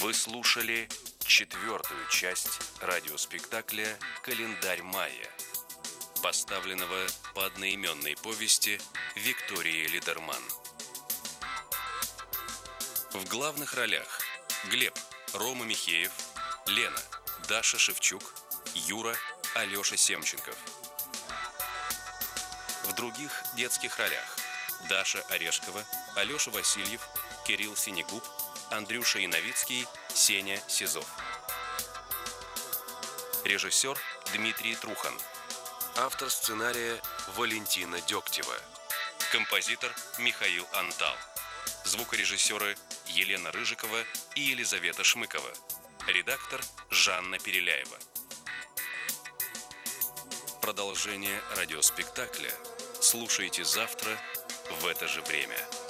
Вы слушали 4-ю часть радиоспектакля «Календарь майя», поставленного по одноименной повести Виктории Лидерман. В главных ролях Глеб – Рома Михеев, Лена – Даша Шевчук, Юра – Алеша Семченков. В других детских ролях Даша Орешкова, Алеша Васильев, Кирилл Синегуб, Андрюша Яновицкий, Сеня Сизов. Режиссер Дмитрий Трухан. Автор сценария Валентина Дегтева. Композитор Михаил Антал. Звукорежиссеры Елена Рыжикова и Елизавета Шмыкова. Редактор Жанна Переляева. Продолжение радиоспектакля слушайте завтра в это же время.